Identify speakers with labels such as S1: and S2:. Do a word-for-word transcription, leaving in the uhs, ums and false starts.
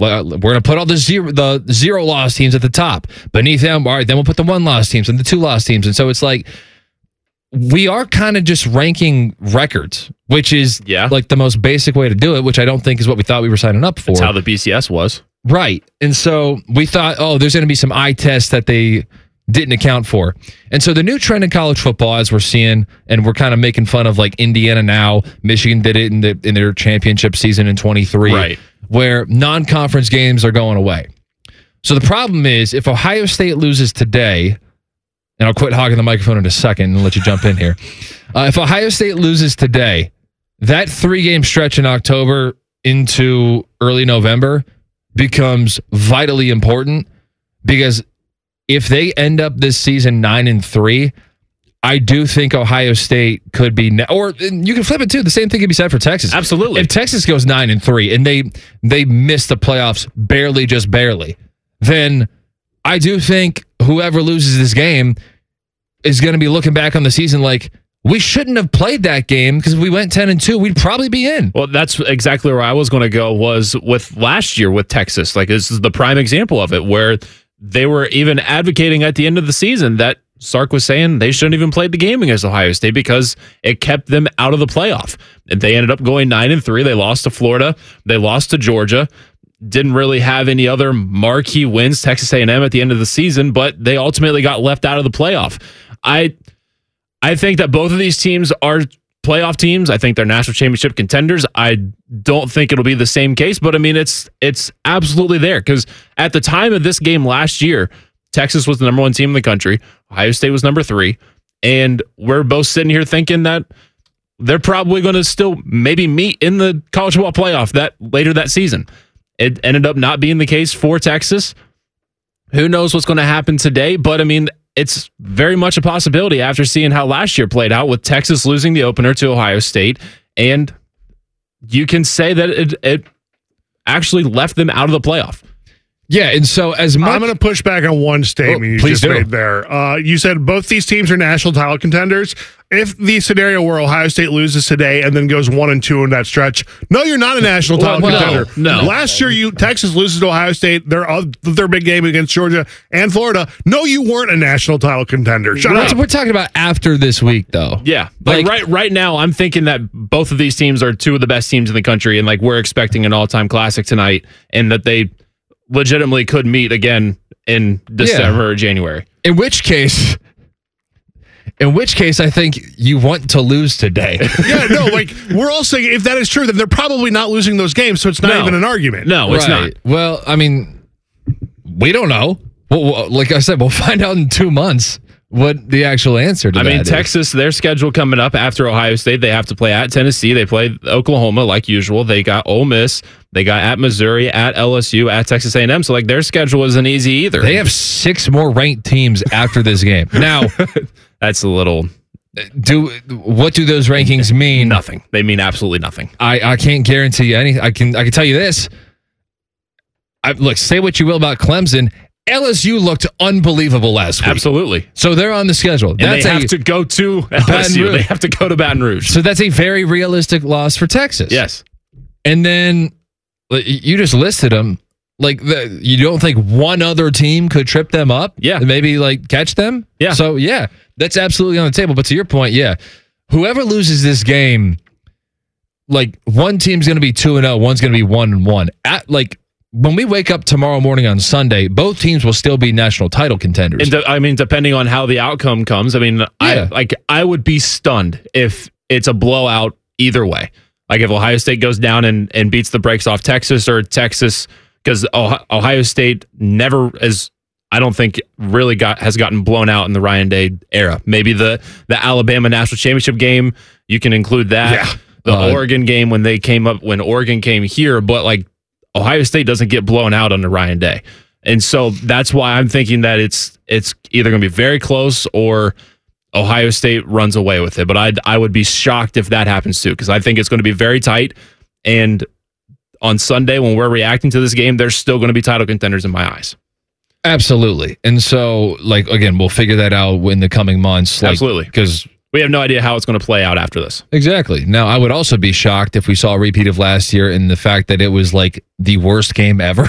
S1: we're going to put all the zero, the zero loss teams at the top. Beneath them, all right, then we'll put the one loss teams and the two loss teams. And so it's like, we are kind of just ranking records, which is
S2: yeah.
S1: like the most basic way to do it, which I don't think is what we thought we were signing up for.
S2: That's how the B C S was.
S1: Right. And so we thought, oh, there's going to be some eye tests that they didn't account for. And so the new trend in college football, as we're seeing, and we're kind of making fun of like Indiana now, Michigan did it in, the, in their championship season in twenty-three,
S2: right,
S1: where non-conference games are going away. So the problem is, if Ohio State loses today, and I'll quit hogging the microphone in a second and let you jump in here. Uh, if Ohio State loses today, that three-game stretch in October into early November becomes vitally important, because if they end up this season nine and three, I do think Ohio State could be, ne- or you can flip it too. The same thing can be said for Texas.
S2: Absolutely.
S1: If Texas goes nine and three and they they miss the playoffs barely, just barely, then I do think whoever loses this game is going to be looking back on the season like, we shouldn't have played that game, because if we went ten and two, we'd probably be in.
S2: Well, that's exactly where I was going to go, was with last year with Texas. Like, this is the prime example of it, where they were even advocating at the end of the season that Sark was saying they shouldn't even played the game against Ohio State because it kept them out of the playoff. And they ended up going nine and three. They lost to Florida. They lost to Georgia. Didn't really have any other marquee wins, Texas A and M at the end of the season, but they ultimately got left out of the playoff. I I think that both of these teams are playoff teams. I think they're national championship contenders. I don't think it'll be the same case, but I mean, it's it's absolutely there, because at the time of this game last year, Texas was the number one team in the country. Ohio State was number three. And we're both sitting here thinking that they're probably going to still maybe meet in the college football playoff that later that season. It ended up not being the case for Texas. Who knows what's going to happen today? But I mean, it's very much a possibility after seeing how last year played out, with Texas losing the opener to Ohio State. And you can say that it, it actually left them out of the playoff.
S1: Yeah, and so as much...
S3: I'm going to push back on one statement
S1: oh,
S3: you
S1: just
S3: do.
S1: made
S3: there. Uh, you said both these teams are national title contenders. If the scenario where Ohio State loses today and then goes one and two in that stretch, no, you're not a national title
S2: well,
S3: contender.
S2: No, no.
S3: Last year, you Texas loses to Ohio State. Their their big game against Georgia and Florida. No, you weren't a national title contender. Shut
S1: That's
S3: up.
S1: what we're talking about after this week, though.
S2: Yeah, like, like right right now, I'm thinking that both of these teams are two of the best teams in the country, and like we're expecting an all-time classic tonight, and that they legitimately could meet again in December yeah. or January.
S1: In which case, in which case, I think you want to lose today.
S3: Yeah, no, like we're all saying if that is true, then they're probably not losing those games, so it's not
S2: no.
S3: even an argument.
S2: No, it's
S1: right.
S2: not.
S1: Well, I mean, we don't know. Well, like I said, we'll find out in two months what the actual answer to
S2: I
S1: that
S2: mean,
S1: is.
S2: Texas, their schedule coming up after Ohio State, they have to play at Tennessee. They play Oklahoma like usual. They got Ole Miss. They got at Missouri, at L S U, at Texas A and M. So, like, their schedule isn't easy either.
S1: They have six more ranked teams after this game. Now,
S2: that's a little...
S1: Do what do those rankings mean?
S2: Nothing. They mean absolutely nothing.
S1: I, I can't guarantee you anything. I can I can tell you this. I, look, say what you will about Clemson. L S U looked unbelievable last week.
S2: Absolutely.
S1: So they're on the schedule.
S2: And
S1: that's
S2: they have
S1: a,
S2: to go to L S U. They have to go to Baton Rouge.
S1: So that's a very realistic loss for Texas.
S2: Yes.
S1: And then you just listed them. Like, the, you don't think one other team could trip them up?
S2: Yeah.
S1: And maybe, like, catch them?
S2: Yeah.
S1: So, yeah, that's absolutely on the table. But to your point, yeah, whoever loses this game, like, one team's going to be two and oh, one's going to be one and one. At, like, when we wake up tomorrow morning on Sunday, both teams will still be national title contenders.
S2: And de- I mean, depending on how the outcome comes, I mean, yeah. I like I would be stunned if it's a blowout either way. Like, if Ohio State goes down and, and beats the brakes off Texas, or Texas... Because Ohio State never, as I don't think, really got has gotten blown out in the Ryan Day era. Maybe the the Alabama national championship game, you can include that.
S1: Yeah.
S2: The
S1: uh,
S2: Oregon game when they came up, when Oregon came here, but like Ohio State doesn't get blown out under Ryan Day, and so that's why I'm thinking that it's it's either going to be very close or Ohio State runs away with it. But I I would be shocked if that happens too, because I think it's going to be very tight. And on Sunday, when we're reacting to this game, they're still going to be title contenders in my eyes.
S1: Absolutely. And so, like, again, we'll figure that out in the coming months. Like,
S2: absolutely.
S1: Because
S2: we have no idea how it's going to play out after this.
S1: Exactly. Now, I would also be shocked if we saw a repeat of last year in the fact that it was, like, the worst game ever.